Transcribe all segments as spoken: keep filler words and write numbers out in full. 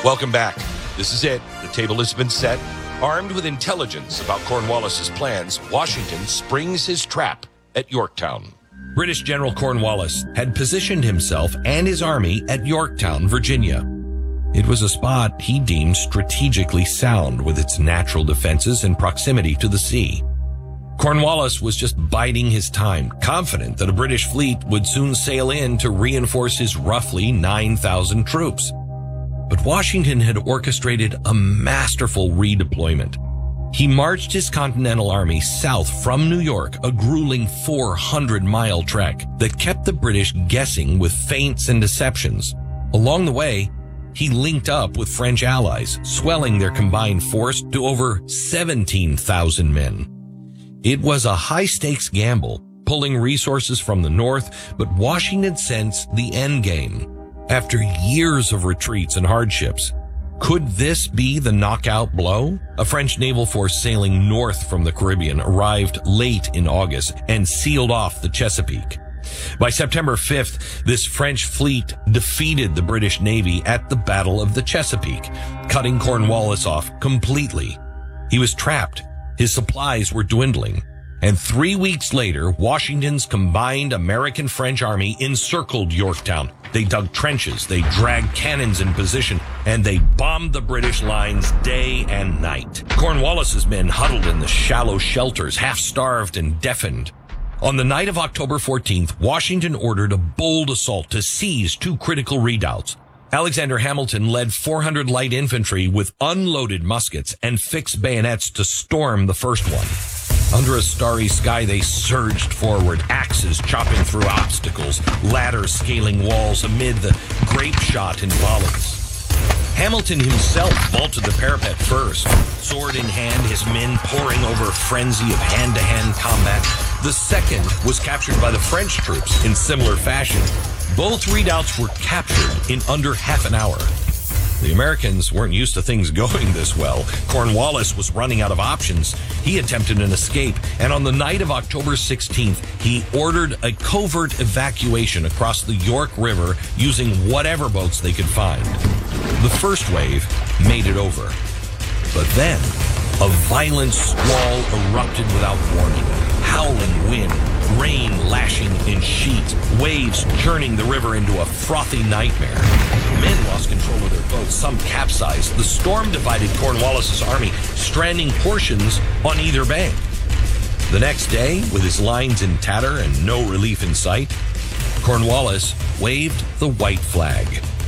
Welcome back. This is it. The table has been set. Armed with intelligence about Cornwallis's plans, Washington springs his trap at Yorktown. British General Cornwallis had positioned himself and his army at Yorktown, Virginia. It was a spot he deemed strategically sound with its natural defenses and proximity to the sea. Cornwallis was just biding his time, confident that a British fleet would soon sail in to reinforce his roughly nine thousand troops. But Washington had orchestrated a masterful redeployment. He marched his Continental Army south from New York, a grueling four hundred mile trek that kept the British guessing with feints and deceptions. Along the way, he linked up with French allies, swelling their combined force to over seventeen thousand men. It was a high-stakes gamble, pulling resources from the north, but Washington sensed the endgame. After years of retreats and hardships, could this be the knockout blow? A French naval force sailing north from the Caribbean arrived late in August and sealed off the Chesapeake. By September fifth, this French fleet defeated the British Navy at the Battle of the Chesapeake, cutting Cornwallis off completely. He was trapped. His supplies were dwindling. And three weeks later, Washington's combined American-French army encircled Yorktown. They dug trenches, they dragged cannons in position, and they bombed the British lines day and night. Cornwallis's men huddled in the shallow shelters, half-starved and deafened. On the night of October fourteenth, Washington ordered a bold assault to seize two critical redoubts. Alexander Hamilton led four hundred light infantry with unloaded muskets and fixed bayonets to storm the first one. Under a starry sky, they surged forward, axes chopping through obstacles, ladders scaling walls amid the grape shot and volleys. Hamilton himself vaulted the parapet first, sword in hand, his men pouring over a frenzy of hand-to-hand combat. The second was captured by the French troops in similar fashion. Both redoubts were captured in under half an hour. The Americans weren't used to things going this well. Cornwallis was running out of options. He attempted an escape, and on the night of October sixteenth, he ordered a covert evacuation across the York River using whatever boats they could find. The first wave made it over. But then, a violent squall erupted without warning. Howling wind, rain lashing in sheets, waves churning the river into a frothy nightmare. Men lost control of their boats, some capsized. The storm divided Cornwallis's army, stranding portions on either bank. The next day, with his lines in tatter and no relief in sight, Cornwallis waved the white flag.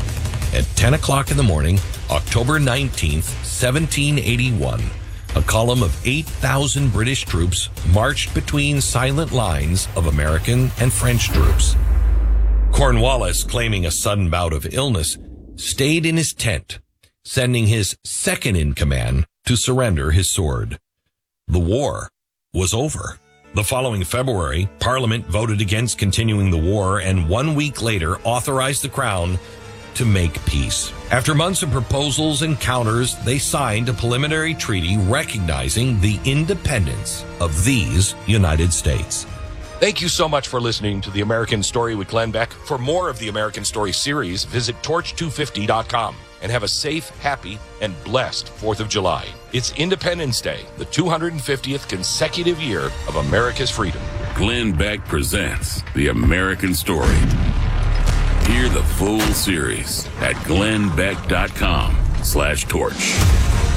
At ten o'clock in the morning, October nineteenth, seventeen eighty-one, a column of eight thousand British troops marched between silent lines of American and French troops. Cornwallis, claiming a sudden bout of illness, stayed in his tent, sending his second-in-command to surrender his sword. The war was over. The following February, Parliament voted against continuing the war, and one week later authorized the Crown to make peace. After months of proposals and counters, they signed a preliminary treaty recognizing the independence of these United States. Thank you so much for listening to The American Story with Glenn Beck. For more of the American Story series, visit torch two fifty dot com and have a safe, happy, and blessed fourth of July. It's Independence Day, the two hundred fiftieth consecutive year of America's freedom. Glenn Beck presents The American Story. Hear the full series at glenn beck dot com slash torch.